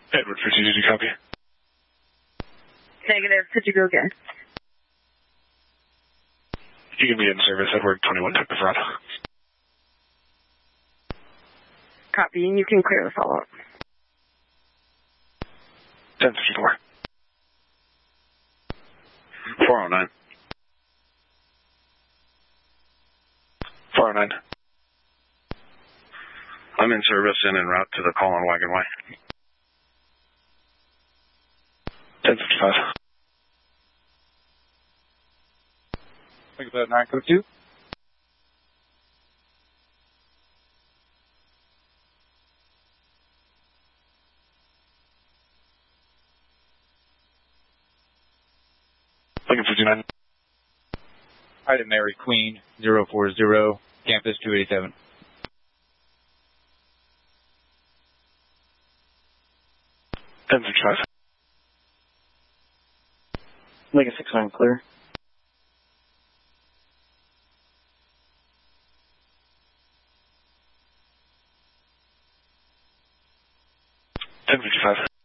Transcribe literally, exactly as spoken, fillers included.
Edward fifty, did you copy? Negative. Could you go again? You can be in service, Edward twenty-one, type of fraud. Copy, and you can clear the follow-up. ten fifty-four. four oh nine. four oh nine. I'm in service and en route to the call on Wagon Y. ten fifty-five. Think about nine code two. Lincoln fifty-nine. Item Mary Queen, zero four zero, campus two eighty-seven. ten fifty-five. Lincoln six nine, clear. ten fifty-five.